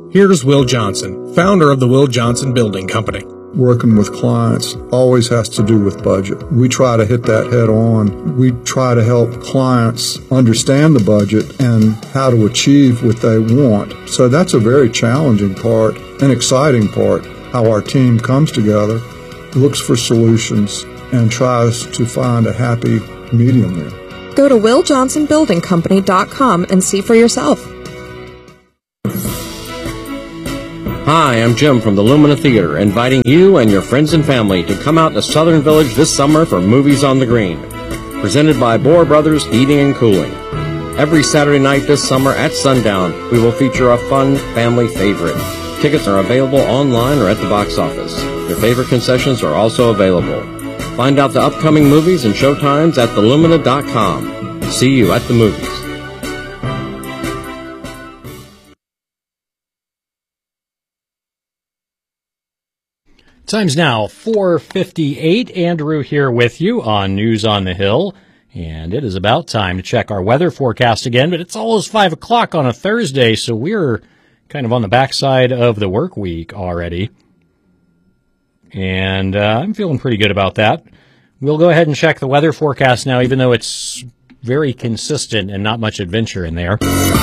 Here's Will Johnson, founder of the Will Johnson Building Company. Working with clients always has to do with budget. We try to hit that head on. We try to help clients understand the budget and how to achieve what they want. So that's a very challenging part and exciting part, how our team comes together, looks for solutions, and tries to find a happy medium there. Go to WillJohnsonBuildingCompany.com and see for yourself. Hi, I'm Jim from the Lumina Theater, inviting you and your friends and family to come out to Southern Village this summer for Movies on the Green, presented by Bohr Brothers Heating and Cooling. Every Saturday night this summer at sundown, we will feature a fun family favorite. Tickets are available online or at the box office. Your favorite concessions are also available. Find out the upcoming movies and showtimes at thelumina.com. See you at the movies. Time's now 4:58. Andrew here with you on News on the Hill. And it is about time to check our weather forecast again, but it's almost 5 o'clock on a Thursday, so we're kind of on the backside of the work week already. And I'm feeling pretty good about that. We'll go ahead and check the weather forecast now, even though it's very consistent and not much adventure in there.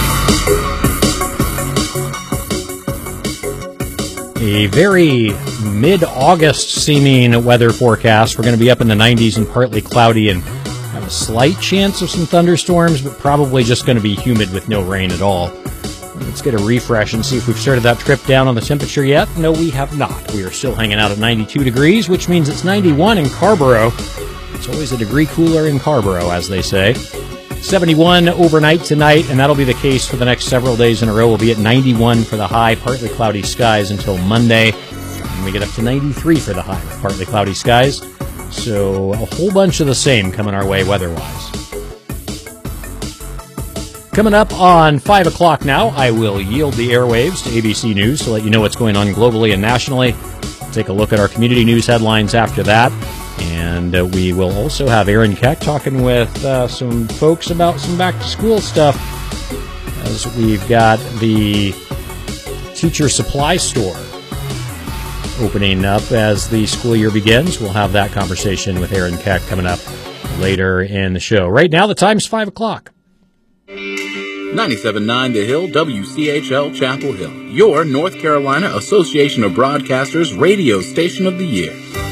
A very mid-August seeming weather forecast. We're going to be up in the 90s and partly cloudy and have a slight chance of some thunderstorms, but probably just going to be humid with no rain at all. Let's get a refresh and see if we've started that trip down on the temperature yet. No, we have not. We are still hanging out at 92 degrees, which means it's 91 in Carrboro. It's always a degree cooler in Carrboro, as they say. 71 overnight tonight, and that'll be the case for the next several days in a row. We'll be at 91 for the high, partly cloudy skies until Monday. And we get up to 93 for the high with partly cloudy skies. So a whole bunch of the same coming our way weather-wise. Coming up on 5 o'clock now, I will yield the airwaves to ABC News to let you know what's going on globally and nationally. Take a look at our community news headlines after that. And we will also have Aaron Keck talking with some folks about some back-to-school stuff, as we've got the teacher supply store opening up as the school year begins. We'll have that conversation with Aaron Keck coming up later in the show. Right now, the time's 5 o'clock. 97.9 The Hill, WCHL Chapel Hill, your North Carolina Association of Broadcasters radio station of the year.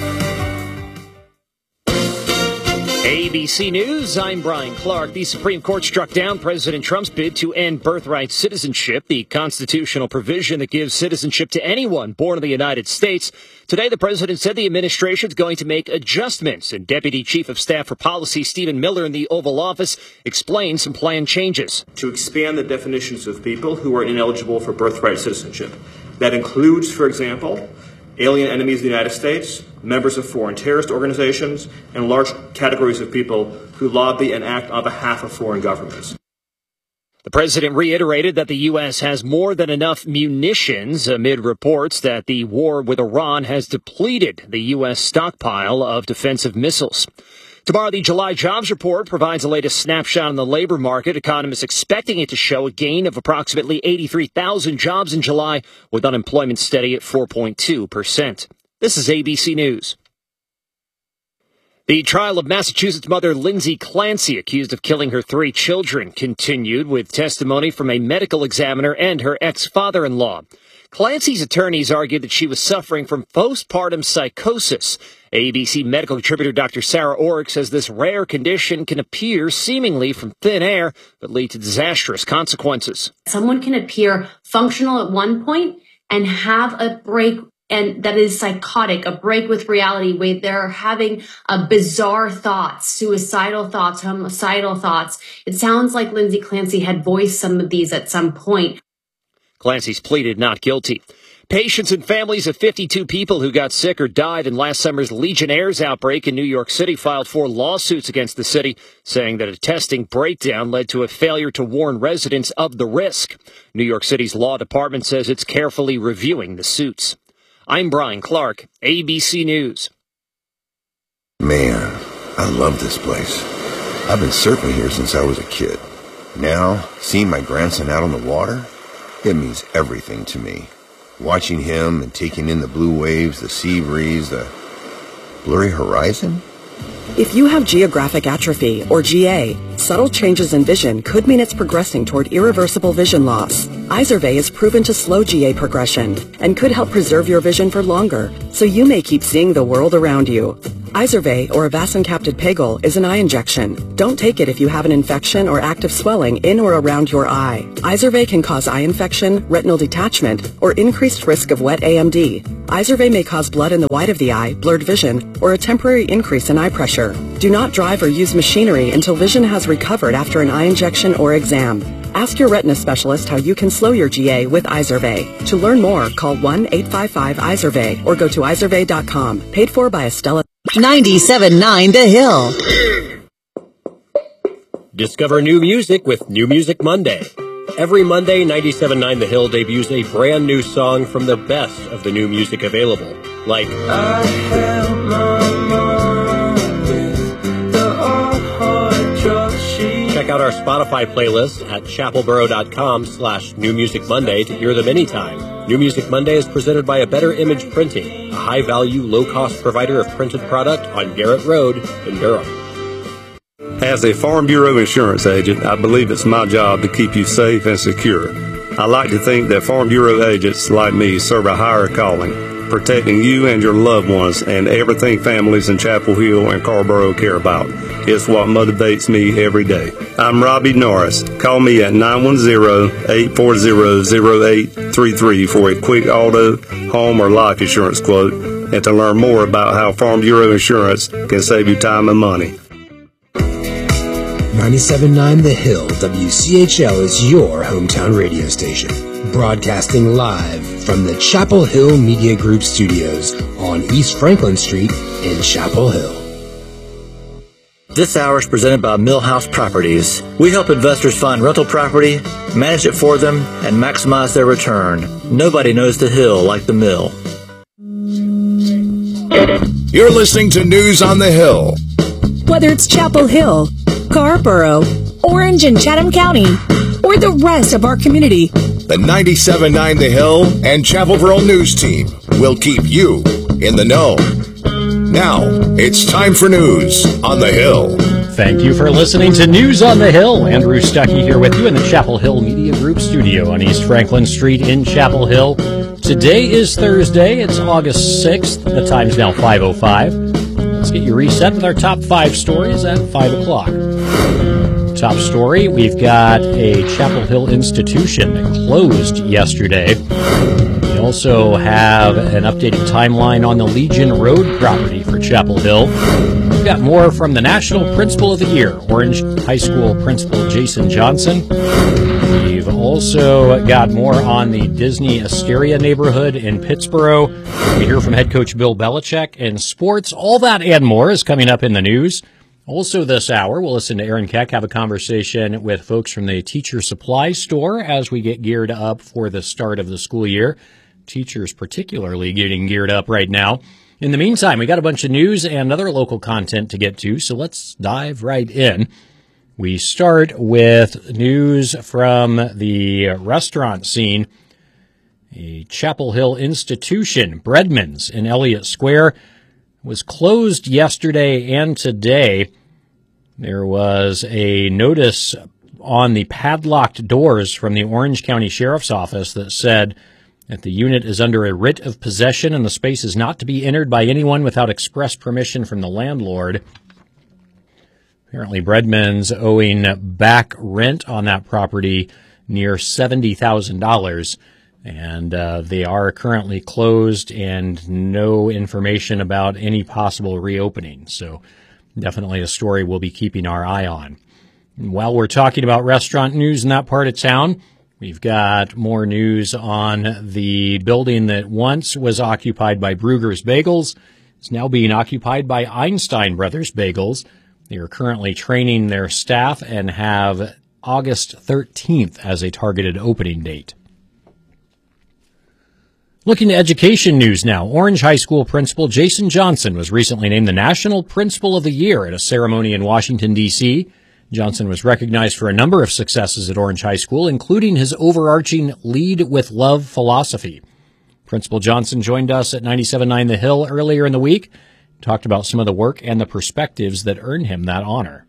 ABC News, I'm Brian Clark. The Supreme Court struck down President Trump's bid to end birthright citizenship, the constitutional provision that gives citizenship to anyone born in the United States. Today, the president said the administration is going to make adjustments, and Deputy Chief of Staff for Policy Stephen Miller in the Oval Office explained some planned changes. To expand the definitions of people who are ineligible for birthright citizenship. That includes, for example, alien enemies of the United States, members of foreign terrorist organizations, and large categories of people who lobby and act on behalf of foreign governments. The president reiterated that the U.S. has more than enough munitions amid reports that the war with Iran has depleted the U.S. stockpile of defensive missiles. Tomorrow, the July jobs report provides the latest snapshot on the labor market. Economists expecting it to show a gain of approximately 83,000 jobs in July, with unemployment steady at 4.2%. This is ABC News. The trial of Massachusetts mother Lindsay Clancy, accused of killing her 3 children, continued with testimony from a medical examiner and her ex-father-in-law. Clancy's attorneys argued that she was suffering from postpartum psychosis. ABC medical contributor Dr. Sarah Orrick says this rare condition can appear seemingly from thin air, but lead to disastrous consequences. Someone can appear functional at one point and have a break, and that is psychotic, a break with reality, where they're having bizarre thoughts, suicidal thoughts, homicidal thoughts. It sounds like Lindsay Clancy had voiced some of these at some point. Clancy's pleaded not guilty. Patients and families of 52 people who got sick or died in last summer's Legionnaires outbreak in New York City filed 4 lawsuits against the city, saying that a testing breakdown led to a failure to warn residents of the risk. New York City's law department says it's carefully reviewing the suits. I'm Brian Clark, ABC News. Man, I love this place. I've been surfing here since I was a kid. Now, seeing my grandson out on the water, It means everything to me. Watching him and taking in the blue waves, the sea breeze, the blurry horizon. If you have geographic atrophy, or GA, subtle changes in vision could mean it's progressing toward irreversible vision loss. Izervay is proven to slow GA progression and could help preserve your vision for longer, so you may keep seeing the world around you. Izervay, or avacincaptad pegol, is an eye injection. Don't take it if you have an infection or active swelling in or around your eye. Izervay can cause eye infection, retinal detachment, or increased risk of wet AMD. Izervay may cause blood in the white of the eye, blurred vision, or a temporary increase in eye pressure. Do not drive or use machinery until vision has recovered after an eye injection or exam. Ask your retina specialist how you can slow your GA with Izervay. To learn more, call 1-855-IZERVAY or go to izervay.com. Paid for by Estella. 97.9 The Hill. Discover new music with New Music Monday. Every Monday, 97.9 The Hill debuts a brand new song from the best of the new music available, like I Have My Mind with the All-Heart Drug Sheet. Check out our Spotify playlist at chapelboro.com/New Music Monday to hear them anytime. New Music Monday is presented by A Better Image Printing, a high-value, low-cost provider of printed product on Garrett Road in Durham. As a Farm Bureau insurance agent, I believe it's my job to keep you safe and secure. I like to think that Farm Bureau agents like me serve a higher calling, protecting you and your loved ones and everything families in Chapel Hill and Carrboro care about. It's what motivates me every day. I'm Robbie Norris. Call me at 910-840-0833 for a quick auto, home, or life insurance quote, and to learn more about how Farm Bureau Insurance can save you time and money. 97.9 The Hill, WCHL is your hometown radio station. Broadcasting live from the Chapel Hill Media Group studios on East Franklin Street in Chapel Hill. This hour is presented by Millhouse Properties. We help investors find rental property, manage it for them, and maximize their return. Nobody knows the Hill like the Mill. You're listening to News on the Hill. Whether it's Chapel Hill, Carrboro, Orange and Chatham County, or the rest of our community, the 97.9 The Hill and Chapelboro News Team will keep you in the know. Now, it's time for News on the Hill. Thank you for listening to News on the Hill. Andrew Stuckey here with you in the Chapel Hill Media Group studio on East Franklin Street in Chapel Hill. Today is Thursday. It's August 6th. The time's now 5:05. Let's get you reset with our top 5 stories at 5 o'clock. Top story, we've got a Chapel Hill institution that closed yesterday. We also have an updated timeline on the Legion Road property for Chapel Hill. We've got more from the National Principal of the Year, Orange High School Principal Jason Johnson. We've also got more on the Disney Asteria neighborhood in Pittsburgh. We hear from head coach Bill Belichick, and sports, all that and more is coming up in the news. Also this hour, we'll listen to Aaron Keck have a conversation with folks from the Teacher Supply Store as we get geared up for the start of the school year. Teachers particularly getting geared up right now. In the meantime, we got a bunch of news and other local content to get to, so let's dive right in. We start with news from the restaurant scene. A Chapel Hill institution, Breadman's in Elliott Square, was closed yesterday and today. There was a notice on the padlocked doors from the Orange County Sheriff's Office that said that the unit is under a writ of possession and the space is not to be entered by anyone without express permission from the landlord. Apparently, Breadman's owing back rent on that property near $70,000. And they are currently closed and no information about any possible reopening. So definitely a story we'll be keeping our eye on. And while we're talking about restaurant news in that part of town, we've got more news on the building that once was occupied by Brugger's Bagels. It's now being occupied by Einstein Brothers Bagels. They are currently training their staff and have August 13th as a targeted opening date. Looking to education news now, Orange High School Principal Jason Johnson was recently named the National Principal of the Year at a ceremony in Washington, D.C. Johnson was recognized for a number of successes at Orange High School, including his overarching Lead with Love philosophy. Principal Johnson joined us at 97.9 The Hill earlier in the week, talked about some of the work and the perspectives that earned him that honor.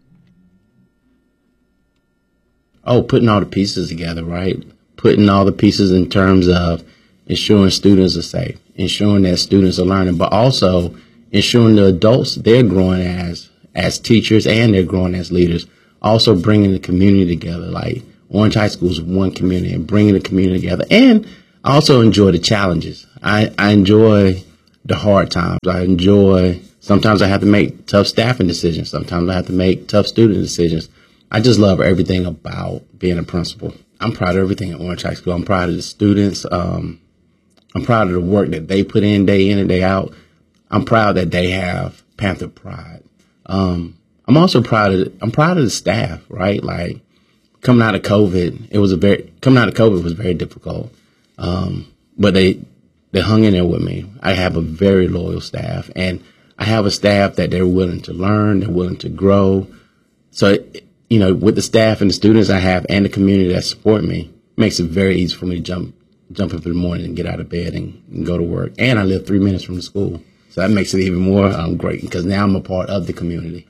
Putting all the pieces together, right? Putting all the pieces in terms of ensuring students are safe, ensuring that students are learning, but also ensuring the adults, they're growing as teachers and they're growing as leaders. Also bringing the community together, like Orange High School is one community, and bringing the community together. And I also enjoy the challenges. I enjoy the hard times. Sometimes I have to make tough staffing decisions. Sometimes I have to make tough student decisions. I just love everything about being a principal. I'm proud of everything at Orange High School. I'm proud of the students. I'm proud of the work that they put in and day out. I'm proud that they have Panther pride. I'm also proud of the staff, right? Like coming out of COVID, was very difficult. But they hung in there with me. I have a very loyal staff, and I have a staff that they're willing to learn, they're willing to grow. So, with the staff and the students I have and the community that support me, it makes it very easy for me to jump up in the morning and get out of bed and go to work. And I live 3 minutes from the school. So that makes it even more great because now I'm a part of the community.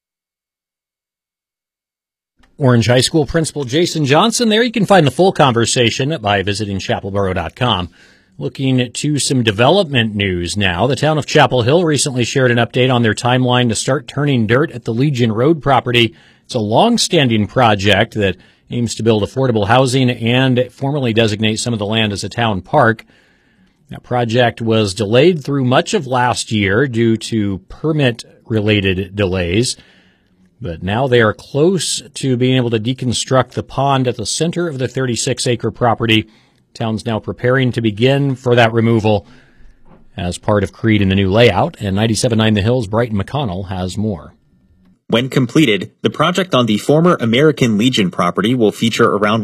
Orange High School Principal Jason Johnson. There you can find the full conversation by visiting chapelboro.com. Looking to some development news now. The town of Chapel Hill recently shared an update on their timeline to start turning dirt at the Legion Road property. It's a long-standing project that aims to build affordable housing and formally designate some of the land as a town park. That project was delayed through much of last year due to permit-related delays. But now they are close to being able to deconstruct the pond at the center of the 36-acre property. Town's now preparing to begin for that removal as part of creating the new layout. And 97.9 The Hill's Brighton McConnell has more. When completed, the project on the former American Legion property will feature around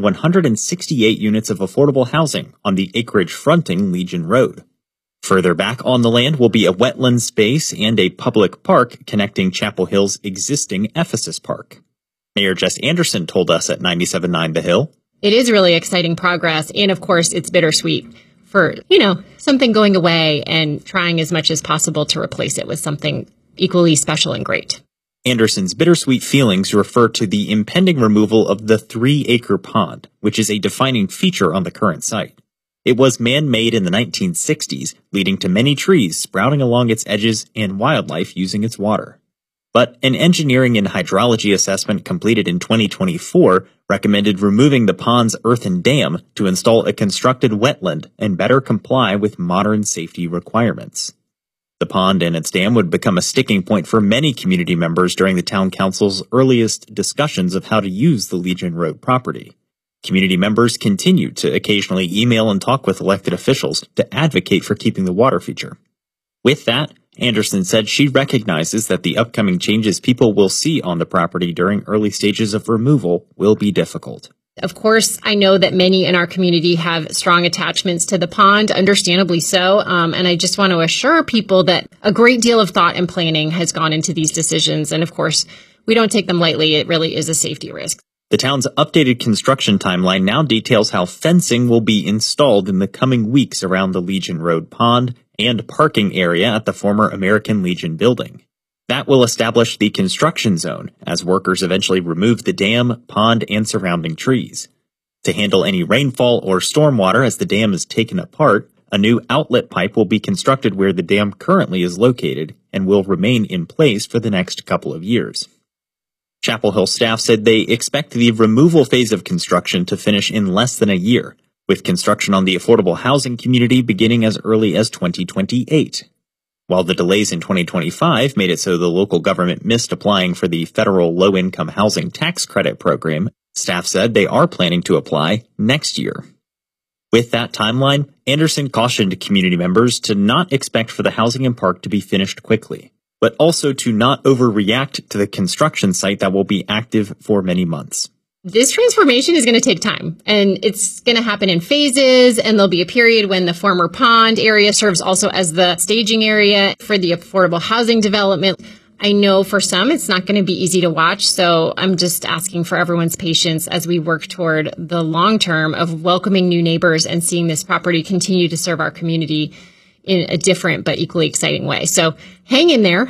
168 units of affordable housing on the acreage fronting Legion Road. Further back on the land will be a wetland space and a public park connecting Chapel Hill's existing Ephesus Park. Mayor Jess Anderson told us at 97.9 The Hill, "It is really exciting progress, and of course it's bittersweet for, something going away and trying as much as possible to replace it with something equally special and great." Anderson's bittersweet feelings refer to the impending removal of the 3-acre pond, which is a defining feature on the current site. It was man-made in the 1960s, leading to many trees sprouting along its edges and wildlife using its water. But an engineering and hydrology assessment completed in 2024 recommended removing the pond's earthen dam to install a constructed wetland and better comply with modern safety requirements. The pond and its dam would become a sticking point for many community members during the town council's earliest discussions of how to use the Legion Road property. Community members continue to occasionally email and talk with elected officials to advocate for keeping the water feature. With that, Anderson said she recognizes that the upcoming changes people will see on the property during early stages of removal will be difficult. Of course, I know that many in our community have strong attachments to the pond, understandably so, and I just want to assure people that a great deal of thought and planning has gone into these decisions, and of course, we don't take them lightly. It really is a safety risk. The town's updated construction timeline now details how fencing will be installed in the coming weeks around the Legion Road pond and parking area at the former American Legion building. That will establish the construction zone as workers eventually remove the dam, pond, and surrounding trees. To handle any rainfall or stormwater as the dam is taken apart, a new outlet pipe will be constructed where the dam currently is located and will remain in place for the next couple of years. Chapel Hill staff said they expect the removal phase of construction to finish in less than a year, with construction on the affordable housing community beginning as early as 2028. While the delays in 2025 made it so the local government missed applying for the federal low-income housing tax credit program, staff said they are planning to apply next year. With that timeline, Anderson cautioned community members to not expect for the housing and park to be finished quickly, but also to not overreact to the construction site that will be active for many months. This transformation is going to take time, and it's going to happen in phases, and there'll be a period when the former pond area serves also as the staging area for the affordable housing development. I know for some it's not going to be easy to watch, so I'm just asking for everyone's patience as we work toward the long term of welcoming new neighbors and seeing this property continue to serve our community in a different but equally exciting way. So hang in there,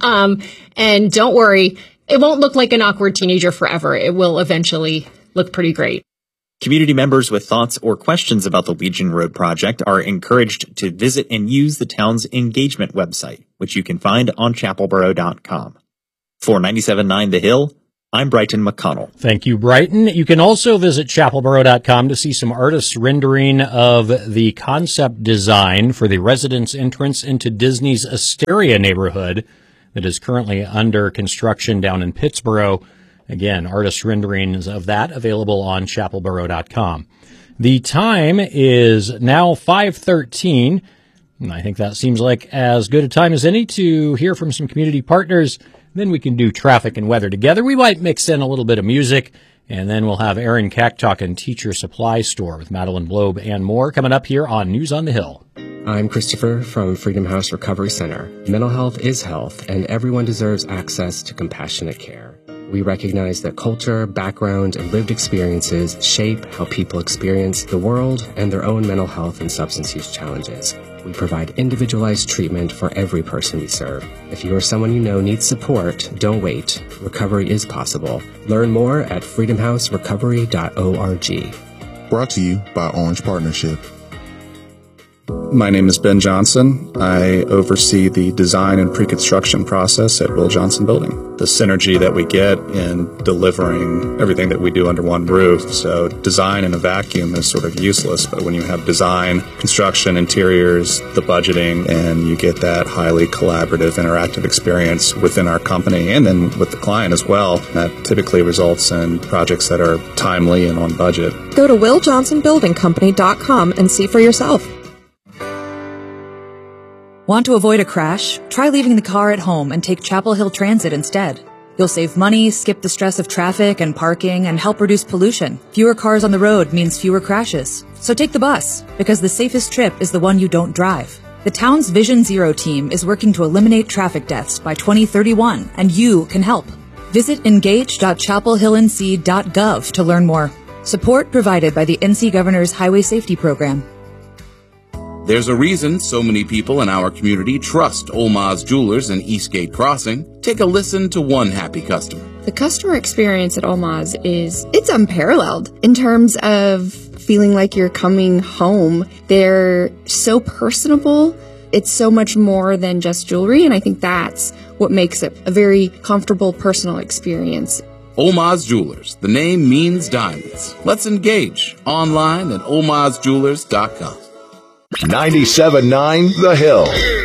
and don't worry, it won't look like an awkward teenager forever. It will eventually look pretty great. Community members with thoughts or questions about the Legion Road project are encouraged to visit and use the town's engagement website, which you can find on chapelboro.com. For 97.9 The Hill, I'm Brighton McConnell. Thank you, Brighton. You can also visit chapelboro.com to see some artists' rendering of the concept design for the residence entrance into Disney's Asteria neighborhood that is currently under construction down in Pittsburgh. Again, artist renderings of that available on chapelboro.com. The time is now 5:13, and I think that seems like as good a time as any to hear from some community partners. Then we can do traffic and weather together. We might mix in a little bit of music, and then we'll have Aaron Kack talking Teacher Supply Store with Madeline Blobe and more coming up here on News on the Hill. I'm Christopher from Freedom House Recovery Center. Mental health is health, and everyone deserves access to compassionate care. We recognize that culture, background, and lived experiences shape how people experience the world and their own mental health and substance use challenges. We provide individualized treatment for every person we serve. If you or someone you know needs support, don't wait. Recovery is possible. Learn more at freedomhouserecovery.org. Brought to you by Orange Partnership. My name is Ben Johnson. I oversee the design and pre-construction process at Will Johnson Building. The synergy that we get in delivering everything that we do under one roof. So design in a vacuum is sort of useless, but when you have design, construction, interiors, the budgeting, and you get that highly collaborative, interactive experience within our company and then with the client as well, that typically results in projects that are timely and on budget. Go to WillJohnsonBuildingCompany.com and see for yourself. Want to avoid a crash? Try leaving the car at home and take Chapel Hill Transit instead. You'll save money, skip the stress of traffic and parking, and help reduce pollution. Fewer cars on the road means fewer crashes. So take the bus, because the safest trip is the one you don't drive. The town's Vision Zero team is working to eliminate traffic deaths by 2031, and you can help. Visit engage.chapelhillnc.gov to learn more. Support provided by the NC Governor's Highway Safety Program. There's a reason so many people in our community trust Olmaz Jewelers in Eastgate Crossing. Take a listen to one happy customer. The customer experience at Olmaz it's unparalleled in terms of feeling like you're coming home. They're so personable. It's so much more than just jewelry, and I think that's what makes it a very comfortable, personal experience. Olmaz Jewelers. The name means diamonds. Let's engage online at olmazjewelers.com. 97.9 The Hill.